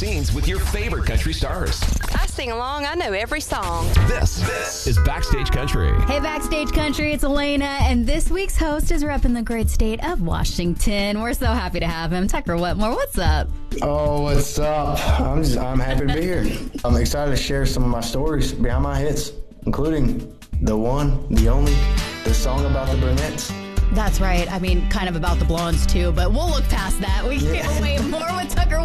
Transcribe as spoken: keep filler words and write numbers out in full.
scenes with your favorite country stars. I sing along. I know every song. This, this is Backstage Country. Hey, Backstage Country, it's Elena, and this week's host is repping the great state of Washington. We're so happy to have him. Tucker Wetmore, what's up? Oh, what's up? I'm just, I'm happy to be here. I'm excited to share some of my stories behind my hits, including the one, the only, the song about the brunettes. That's right. I mean, kind of about the blondes, too, but we'll look past that. We can't wait more with Tucker